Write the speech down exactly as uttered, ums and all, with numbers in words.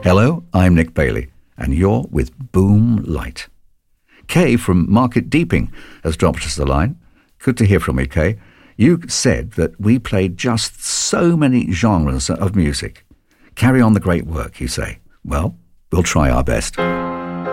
Hello, I'm Nick Bailey, and you're with Boom Light. Kay from Market Deeping has dropped us a line. Good to hear from you, Kay. You said that we played just so many genres of music. Carry on the great work, you say. Well, we'll try our best.